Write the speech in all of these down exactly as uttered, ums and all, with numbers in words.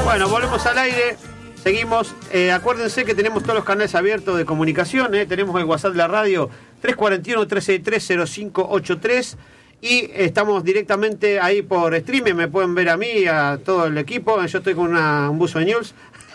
Bueno, volvemos al aire, seguimos. Eh, acuérdense que tenemos todos los canales abiertos de comunicación. Eh. Tenemos el WhatsApp de la radio tres cuatro uno, tres seis tres, cero cinco ocho tres y estamos directamente ahí por streaming. Me pueden ver a mí, a todo el equipo. Yo estoy con una, un buzo de news.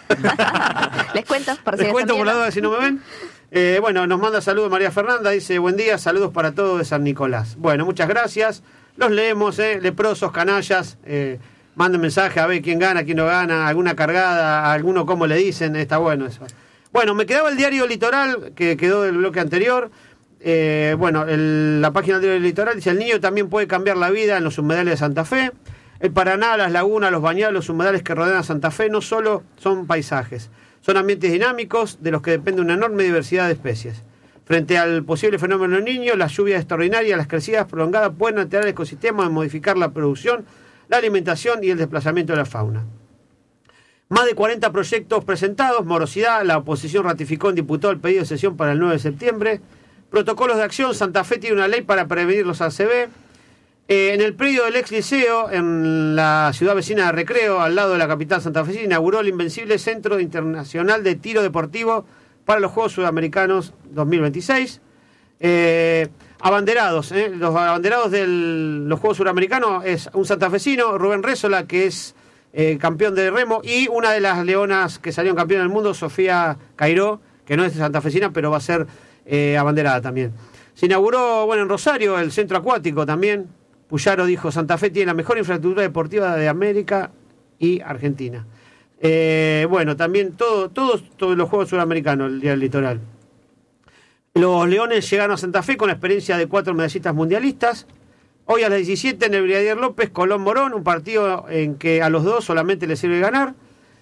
Les cuento, por si Les cuento por la duda si no me ven. Eh, bueno, nos manda saludos María Fernanda, dice buen día, saludos para todos de San Nicolás. Bueno, muchas gracias. Los leemos, eh, leprosos, canallas. Eh, Manden mensaje a ver quién gana, quién no gana, alguna cargada, a alguno cómo le dicen, está bueno eso. Bueno, me quedaba el diario Litoral, que quedó del bloque anterior. Eh, bueno, el, la página del diario Litoral dice: el niño también puede cambiar la vida en los humedales de Santa Fe. El Paraná, las lagunas, los bañados, los humedales que rodean a Santa Fe no solo son paisajes, son ambientes dinámicos de los que depende una enorme diversidad de especies. Frente al posible fenómeno del Niño, las lluvias extraordinarias, las crecidas prolongadas pueden alterar el ecosistema y modificar la producción, la alimentación y el desplazamiento de la fauna. Más de cuarenta proyectos presentados, morosidad, la oposición ratificó en diputado el pedido de sesión para el nueve de septiembre. Protocolos de acción, Santa Fe tiene una ley para prevenir los A C V. Eh, en el predio del ex liceo, en la ciudad vecina de Recreo, al lado de la capital santafesina, inauguró el Invencible Centro Internacional de Tiro Deportivo para los Juegos Sudamericanos dos mil veintiséis. Eh, abanderados, eh, los abanderados de los Juegos Suramericanos es un santafesino, Rubén Rézola, que es eh, campeón de remo, y una de las leonas que salieron campeón del mundo, Sofía Cairó, que no es santafesina, pero va a ser eh, abanderada también. Se inauguró, bueno, en Rosario, el centro acuático también. Puyaro dijo: Santa Fe tiene la mejor infraestructura deportiva de América y Argentina. Eh, bueno, también todo, todos, todos los Juegos Suramericanos, el Día del Litoral. Los Leones llegaron a Santa Fe con la experiencia de cuatro medallistas mundialistas. Hoy a las diecisiete en el Brigadier López, Colón Morón, un partido en que a los dos solamente les sirve ganar.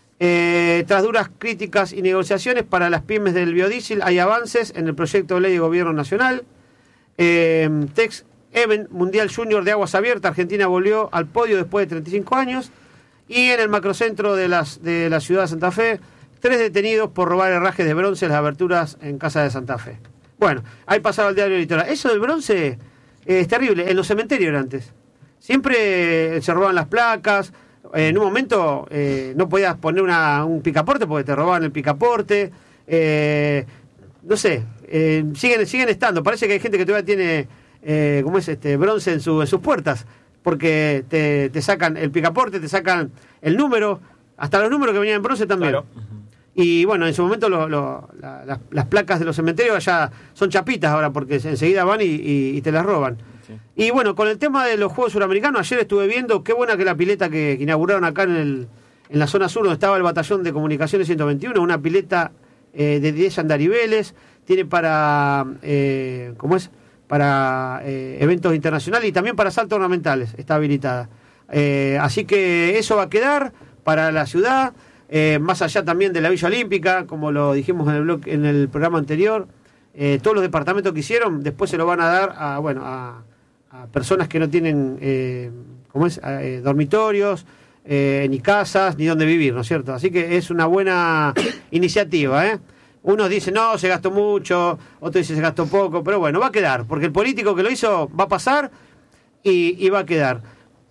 Eh, tras duras críticas y negociaciones para las pymes del biodiesel, hay avances en el proyecto de ley de gobierno nacional. Eh, Tex Event Mundial Junior de Aguas Abiertas, Argentina volvió al podio después de treinta y cinco años. Y en el macrocentro de, las, de la ciudad de Santa Fe, tres detenidos por robar herrajes de bronce en las aberturas en Casa de Santa Fe. Bueno, ahí pasaba el diario Litoral. Eso del bronce eh, es terrible. En los cementerios era antes. Siempre se robaban las placas. Eh, en un momento eh, no podías poner una, un picaporte porque te robaban el picaporte. Eh, no sé, eh, siguen, siguen estando. Parece que hay gente que todavía tiene, eh, ¿cómo es este, bronce en, su, en sus puertas. Porque te, te sacan el picaporte, te sacan el número, hasta los números que venían en bronce también. Claro. Y bueno, en su momento lo, lo, la, las, las placas de los cementerios ya son chapitas ahora, porque enseguida van y, y, y te las roban. Sí. Y bueno, con el tema de los Juegos Suramericanos, ayer estuve viendo qué buena que la pileta que, que inauguraron acá en, el, en la zona sur, donde estaba el batallón de comunicaciones ciento veintiuno, una pileta eh, de diez andariveles, tiene para, eh, ¿cómo es? para eh, eventos internacionales y también para saltos ornamentales, está habilitada. Eh, así que eso va a quedar para la ciudad. Eh, más allá también de la Villa Olímpica, como lo dijimos en el blog, en el programa anterior, eh, todos los departamentos que hicieron después se lo van a dar a bueno a, a personas que no tienen eh, ¿cómo es? Eh, dormitorios, eh, ni casas, ni donde vivir, ¿no es cierto? Así que es una buena iniciativa, ¿eh? Unos dicen, no, se gastó mucho, otros dicen, se gastó poco, pero bueno, va a quedar, porque el político que lo hizo va a pasar y, y va a quedar.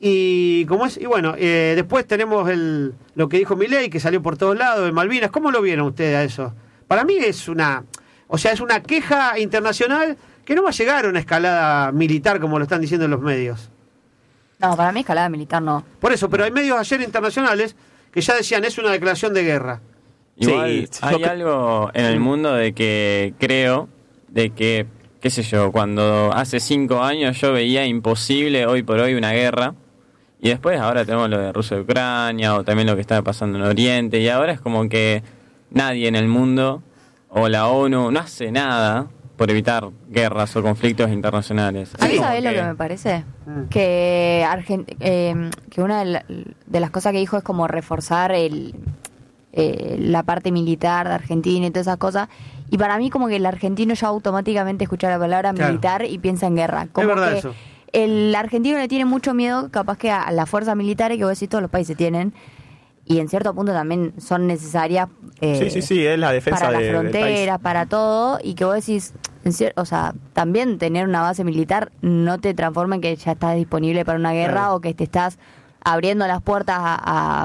Y como es y bueno, eh, después tenemos el lo que dijo Milei, que salió por todos lados, de Malvinas. ¿Cómo lo vieron ustedes a eso? Para mí es una, o sea, es una queja internacional que no va a llegar a una escalada militar como lo están diciendo en los medios. No, para mí escalada militar no. Por eso, pero hay medios ayer internacionales que ya decían, es una declaración de guerra. Igual Sí, hay que... algo en el mundo de que creo, de que, qué sé yo, cuando hace cinco años yo veía imposible hoy por hoy una guerra. Y después ahora tenemos lo de Rusia y Ucrania, o también lo que está pasando en Oriente, y ahora es como que nadie en el mundo, o la ONU, no hace nada por evitar guerras o conflictos internacionales. ¿A mí sabés lo que me parece? Mm. Que Argent- eh, que una de, la, de las cosas que dijo es como reforzar el eh, la parte militar de Argentina y todas esas cosas, y para mí como que el argentino ya automáticamente escucha la palabra claro. militar y piensa en guerra. Como es verdad que eso. El argentino le tiene mucho miedo, capaz que a las fuerzas militares, que vos decís todos los países tienen, y en cierto punto también son necesarias eh, sí, sí, sí, es la defensa para de, las fronteras, para todo, y que vos decís, en cier- o sea, también tener una base militar no te transforma en que ya estás disponible para una guerra claro. o que te estás abriendo las puertas a, a,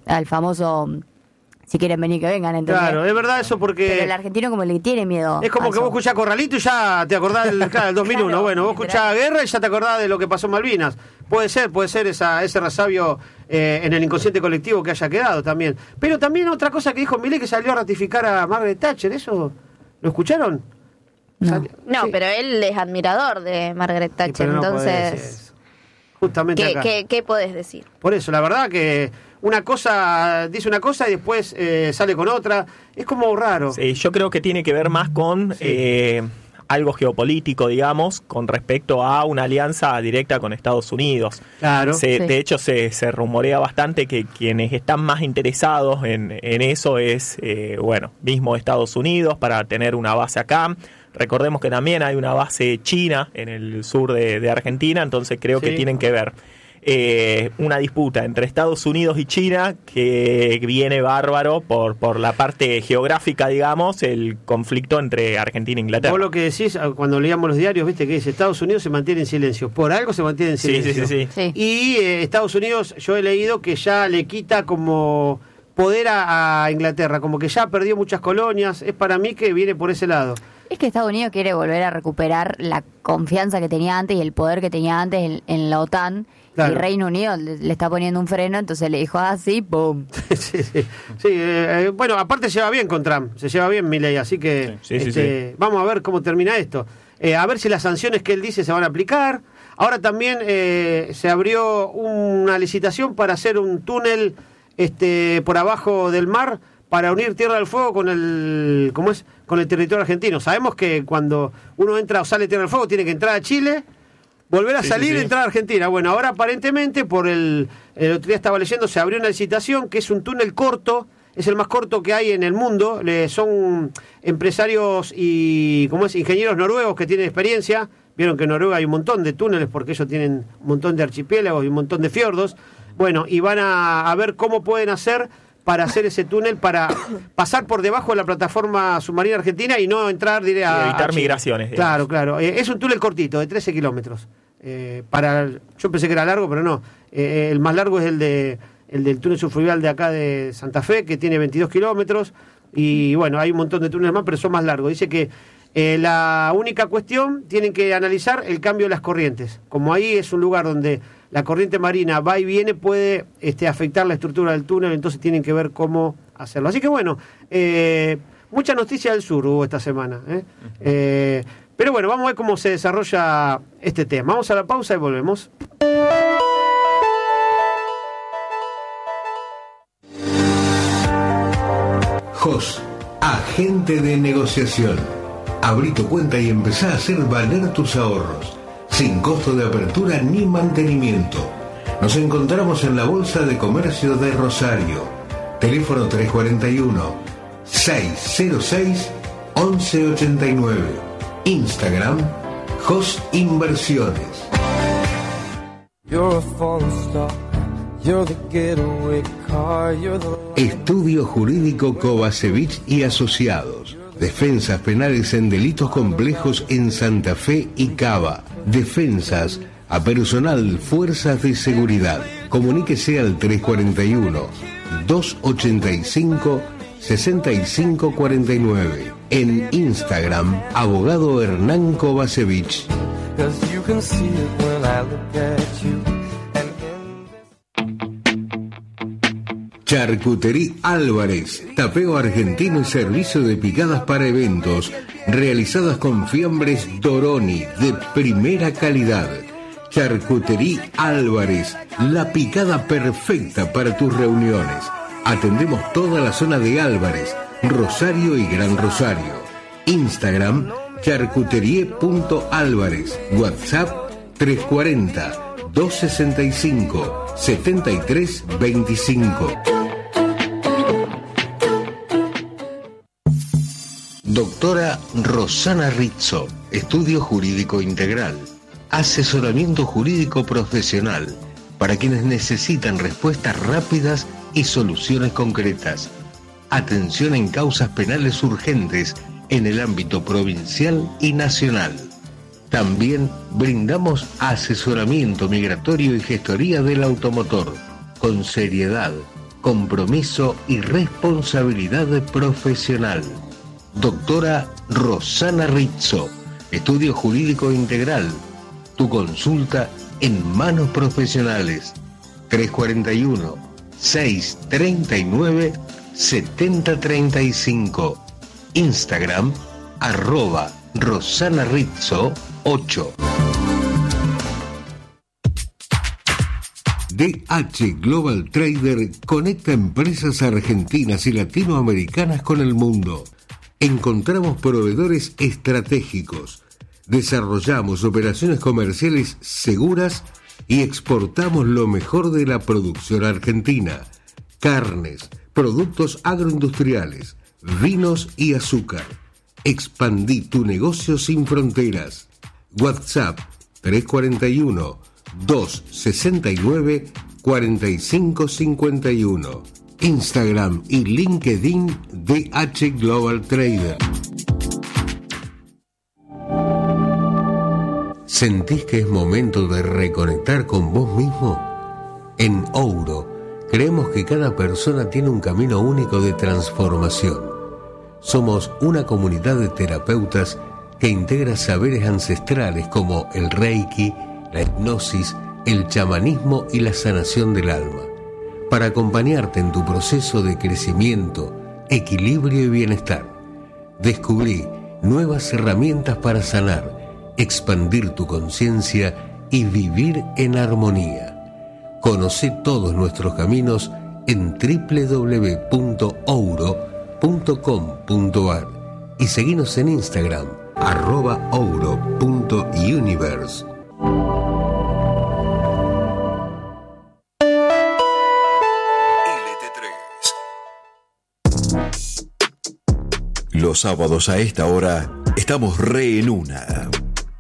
al famoso si quieren venir que vengan, ¿entendés? Claro, es verdad eso porque... Pero el argentino como le tiene miedo. Es como que vos escuchás Corralito y ya te acordás del, claro, del dos mil uno. Claro, bueno, vos escuchás Guerra y ya te acordás de lo que pasó en Malvinas. Puede ser, puede ser esa, ese resabio eh, en el inconsciente colectivo que haya quedado también. Pero también otra cosa que dijo Milei, que salió a ratificar a Margaret Thatcher, ¿eso lo escucharon? No, Sali- no sí. pero él es admirador de Margaret Sí, Thatcher, pero no podés decir entonces... eso. Justamente ¿Qué, acá. qué, ¿Qué podés decir? Por eso, la verdad que una cosa dice una cosa y después eh, sale con otra. Es como raro. Sí, yo creo que tiene que ver más con Sí. eh, algo geopolítico, digamos, con respecto a una alianza directa con Estados Unidos. Claro. Se- Sí. De hecho, se, se rumorea bastante que quienes están más interesados en, en eso es, eh, bueno, mismo Estados Unidos para tener una base acá. Recordemos que también hay una base china en el sur de, de Argentina, entonces creo Sí. que tienen que ver. Eh, una disputa entre Estados Unidos y China que viene bárbaro por, por la parte geográfica, digamos, el conflicto entre Argentina e Inglaterra. Vos lo que decís cuando leíamos los diarios, viste que dice Estados Unidos se mantiene en silencio. Por algo se mantiene en Sí, silencio. sí, sí, sí. Sí. Y eh, Estados Unidos, yo he leído que ya le quita como poder a, a Inglaterra, como que ya perdió muchas colonias. Es para mí que viene por ese lado. Es que Estados Unidos quiere volver a recuperar la confianza que tenía antes y el poder que tenía antes en, en la OTAN. Claro. Y Reino Unido le, le está poniendo un freno, entonces le dijo así, ¡pum! sí, sí. Sí, eh, eh, bueno, aparte se lleva bien con Trump, se lleva bien Milei, así que Sí, sí, este, vamos a ver cómo termina esto. Eh, a ver si las sanciones que él dice se van a aplicar. Ahora también eh, se abrió una licitación para hacer un túnel este, por abajo del mar para unir Tierra del Fuego con el, ¿cómo es? Con el territorio argentino. Sabemos que cuando uno entra o sale de Tierra del Fuego tiene que entrar a Chile, volver a Sí, salir sí, y sí. entrar a Argentina. Bueno, ahora aparentemente por el, el otro día estaba leyendo, se abrió una licitación que es un túnel corto, es el más corto que hay en el mundo. Le, son empresarios y, ¿cómo es? Ingenieros noruegos que tienen experiencia. Vieron que en Noruega hay un montón de túneles porque ellos tienen un montón de archipiélagos y un montón de fiordos. Bueno, y van a, a ver cómo pueden hacer para hacer ese túnel, para pasar por debajo de la plataforma submarina argentina y no entrar diré, a, Y evitar a Chile. migraciones, digamos. Claro, claro. Eh, es un túnel cortito, de trece kilómetros. Eh, para, yo pensé que era largo, pero no. Eh, el más largo es el de el del túnel subfluvial de acá de Santa Fe, que tiene veintidós kilómetros. Y bueno, hay un montón de túneles más, pero son más largos. Dice que eh, la única cuestión, tienen que analizar el cambio de las corrientes. Como ahí es un lugar donde la corriente marina va y viene, puede este, afectar la estructura del túnel, entonces tienen que ver cómo hacerlo. Así que bueno, eh, mucha noticia del sur hubo esta semana. ¿eh? Eh, pero bueno, vamos a ver cómo se desarrolla este tema. Vamos a la pausa y volvemos. J O S, agente de negociación. Abrí tu cuenta y empezá a hacer valer tus ahorros, sin costo de apertura ni mantenimiento. Nos encontramos en la Bolsa de Comercio de Rosario. Teléfono tres cuatro uno, seis cero seis, once ochenta y nueve. Instagram, J O S Inversiones. You're a falling star. You're the getaway car. You're the... Estudio Jurídico Kovacevic y Asociados. Defensas penales en delitos complejos en Santa Fe y Cava. Defensas a personal, fuerzas de seguridad. Comuníquese al tres cuatro uno, dos ochenta y cinco, sesenta y cinco cuarenta y nueve. En Instagram, abogado Hernán Kovacevic. 'Cause you can see it when I look at you. And in this... Charcutería Álvarez, tapeo argentino y servicio de picadas para eventos, realizadas con fiambres Doroni de primera calidad. Charcutería Álvarez, la picada perfecta para tus reuniones. Atendemos toda la zona de Álvarez, Rosario y Gran Rosario. Instagram, charcuterie.álvarez. WhatsApp, tres cuatro cero, dos sesenta y cinco, setenta y tres veinticinco. Doctora Rosana Rizzo, Estudio Jurídico Integral. Asesoramiento jurídico profesional para quienes necesitan respuestas rápidas y soluciones concretas. Atención en causas penales urgentes en el ámbito provincial y nacional. También brindamos asesoramiento migratorio y gestoría del automotor, con seriedad, compromiso y responsabilidad profesional. Doctora Rosana Rizzo, Estudio Jurídico Integral. Tu consulta en manos profesionales. tres cuatro uno, seis tres nueve, siete cero tres cinco. Instagram, arroba Rosana Rizzo ocho. D H Global Trader conecta empresas argentinas y latinoamericanas con el mundo. Encontramos proveedores estratégicos, desarrollamos operaciones comerciales seguras y exportamos lo mejor de la producción argentina: carnes, productos agroindustriales, vinos y azúcar. Expandí tu negocio sin fronteras. WhatsApp tres cuatro uno, dos seis nueve, cuatro cinco cinco uno. Instagram y LinkedIn D H Global Trader. ¿Sentís que es momento de reconectar con vos mismo? En Ouro creemos que cada persona tiene un camino único de transformación. Somos una comunidad de terapeutas que integra saberes ancestrales como el Reiki, la hipnosis, el chamanismo y la sanación del alma, para acompañarte en tu proceso de crecimiento, equilibrio y bienestar. Descubrí nuevas herramientas para sanar, expandir tu conciencia y vivir en armonía. Conoce todos nuestros caminos en doble u doble u doble u punto ouro punto com punto a r y seguinos en Instagram, arroba ouro punto universe. Los sábados a esta hora estamos re en una.